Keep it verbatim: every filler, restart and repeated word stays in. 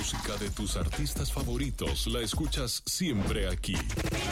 música de tus artistas favoritos la escuchas siempre aquí.